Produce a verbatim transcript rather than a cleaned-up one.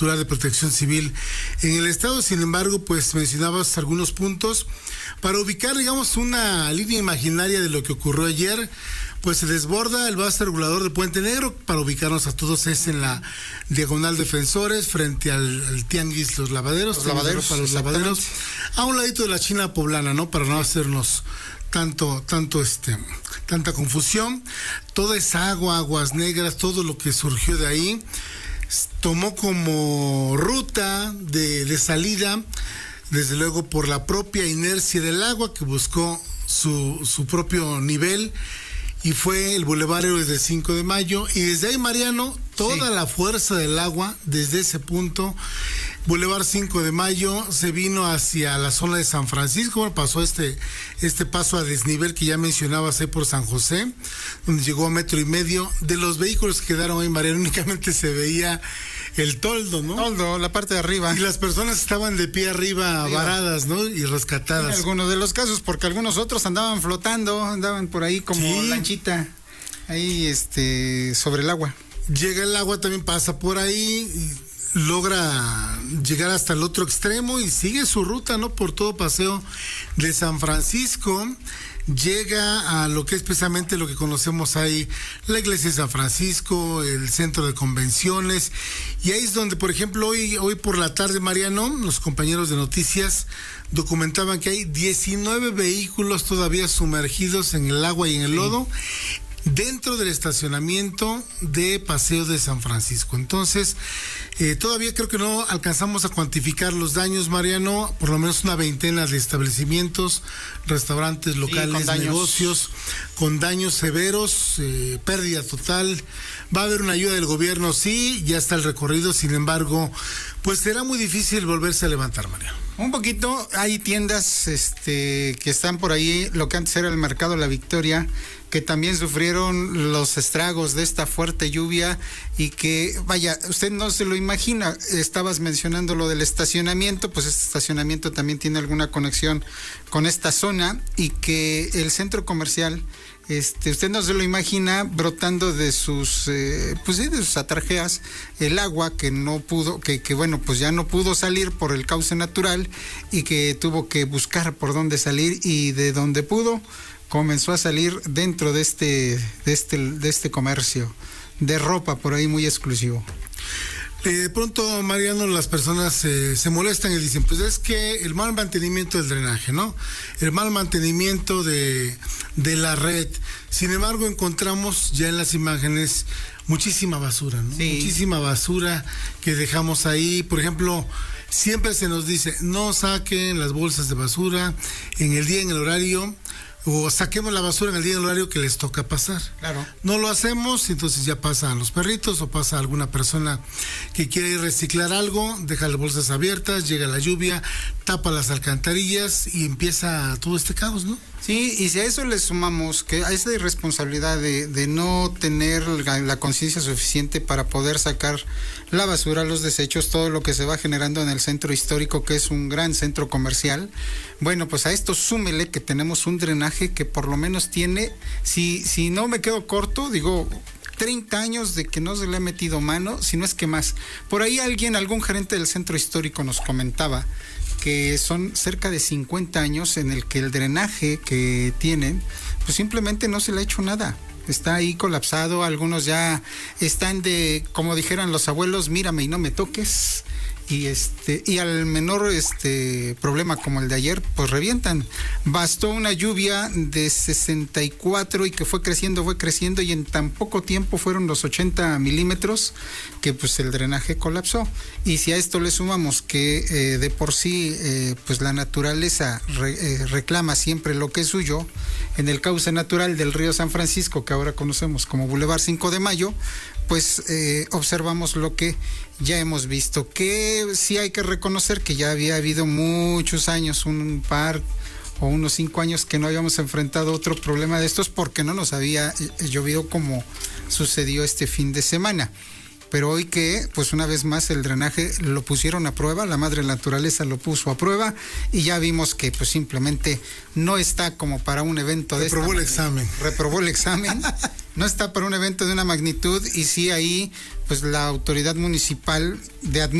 titular de Protección Civil en el estado. Sin embargo, pues mencionabas algunos puntos para ubicar, digamos, una línea imaginaria de lo que ocurrió ayer. Pues se desborda el vaso regulador de Puente Negro, para ubicarnos a todos, es en la diagonal Defensores, frente al, al Tianguis Los Lavaderos, los lavaderos para los lavaderos, a un ladito de la China Poblana, ¿no? Para no hacernos tanto, tanto este, tanta confusión. Toda esa agua, aguas negras, todo lo que surgió de ahí, tomó como ruta de, de salida, desde luego por la propia inercia del agua que buscó su, su propio nivel, y fue el Boulevard Héroes del cinco de mayo, y desde ahí, Mariano, toda sí. la fuerza del agua, desde ese punto, Boulevard cinco de mayo, se vino hacia la zona de San Francisco. Bueno, pasó este, este paso a desnivel que ya mencionabas ahí por San José, donde llegó a metro y medio. De los vehículos que quedaron ahí, Mariano, únicamente se veía el toldo, ¿no? Toldo, la parte de arriba. Y las personas estaban de pie arriba, arriba. varadas, ¿no? Y rescatadas. En algunos de los casos, porque algunos otros andaban flotando, andaban por ahí como sí. lanchita, ahí este, sobre el agua. Llega el agua, también pasa por ahí, y logra llegar hasta el otro extremo y sigue su ruta, ¿no? Por todo Paseo de San Francisco. Llega a lo que es precisamente lo que conocemos ahí, la iglesia de San Francisco, el centro de convenciones, y ahí es donde, por ejemplo, hoy, hoy por la tarde, Mariano, los compañeros de noticias documentaban que hay diecinueve vehículos todavía sumergidos en el agua y en el lodo, dentro del estacionamiento de Paseo de San Francisco. Entonces, eh, todavía creo que no alcanzamos a cuantificar los daños, Mariano, por lo menos una veintena de establecimientos, restaurantes, locales, sí, con negocios, con daños severos, eh, pérdida total. Va a haber una ayuda del gobierno, sí, ya está el recorrido, sin embargo, pues será muy difícil volverse a levantar, Mariano. Un poquito, hay tiendas este, que están por ahí, lo que antes era el Mercado La Victoria, que también sufrieron los estragos de esta fuerte lluvia y que, vaya, usted no se lo imagina, estabas mencionando lo del estacionamiento, pues este estacionamiento también tiene alguna conexión con esta zona, y que el centro comercial, este, usted no se lo imagina, brotando de sus, eh, pues sí, de sus atarjeas, el agua que no pudo, que, que bueno, pues ya no pudo salir por el cauce natural y que tuvo que buscar por dónde salir, y de donde pudo, comenzó a salir dentro de este, de este, de este comercio de ropa por ahí muy exclusivo. Eh, de pronto, Mariano, las personas eh, se molestan y dicen, pues es que el mal mantenimiento del drenaje, ¿no? El mal mantenimiento de, de la red. Sin embargo, encontramos ya en las imágenes muchísima basura, ¿no? Sí. Muchísima basura que dejamos ahí. Por ejemplo, siempre se nos dice, no saquen las bolsas de basura en el día, en el horario, o saquemos la basura en el día del horario que les toca pasar. Claro. No lo hacemos, entonces ya pasan los perritos o pasa alguna persona que quiere ir a reciclar algo, deja las bolsas abiertas, llega la lluvia, tapa las alcantarillas y empieza todo este caos, ¿no? Sí, y si a eso le sumamos que a esa irresponsabilidad de, de no tener la, la conciencia suficiente para poder sacar la basura, los desechos, todo lo que se va generando en el centro histórico, que es un gran centro comercial, bueno, pues a esto súmele que tenemos un drenaje que por lo menos tiene, si, si no me quedo corto, digo, treinta años de que no se le ha metido mano, si no es que más. Por ahí alguien, algún gerente del centro histórico nos comentaba que son cerca de cincuenta años en el que el drenaje que tienen, pues simplemente no se le ha hecho nada. Está ahí colapsado, algunos ya están de, como dijeran los abuelos, mírame y no me toques. Y este, y al menor este problema como el de ayer, pues revientan. Bastó una lluvia de sesenta y cuatro y que fue creciendo, fue creciendo, y en tan poco tiempo fueron los ochenta milímetros que pues el drenaje colapsó. Y si a esto le sumamos que eh, de por sí eh, pues la naturaleza re, eh, reclama siempre lo que es suyo, en el cauce natural del río San Francisco, que ahora conocemos como Boulevard cinco de mayo, pues eh, observamos lo que ya hemos visto, que sí hay que reconocer que ya había habido muchos años, un par o unos cinco años que no habíamos enfrentado otro problema de estos porque no nos había llovido como sucedió este fin de semana. Pero hoy que, pues una vez más el drenaje lo pusieron a prueba, la madre naturaleza lo puso a prueba y ya vimos que pues simplemente no está como para un evento de Reprobó el examen. Reprobó el examen. No está para un evento de una magnitud y sí ahí pues la autoridad municipal de administración